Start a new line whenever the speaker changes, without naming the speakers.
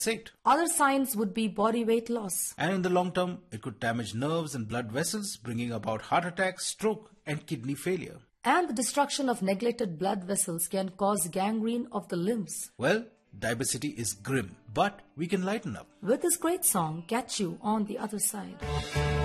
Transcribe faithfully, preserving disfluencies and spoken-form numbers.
it.
Other signs would be body weight loss.
And in the long term, it could damage nerves and blood vessels, bringing about heart attack, stroke, and kidney failure.
And the destruction of neglected blood vessels can cause gangrene of the limbs.
Well, diabesity is grim, but we can lighten up.
With this great song, catch you on the other side.